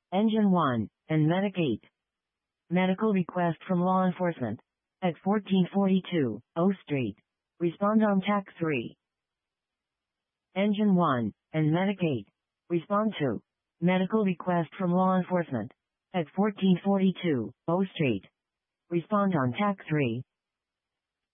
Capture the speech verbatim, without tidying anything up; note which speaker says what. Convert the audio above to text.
Speaker 1: Engine one, and Medic eight. Medical request from law enforcement. At fourteen forty-two, O Street. Respond on T A C three. Engine one, and Medic eight. Respond to. Medical request from law enforcement. At fourteen forty-two, O Street. Respond on T A C three.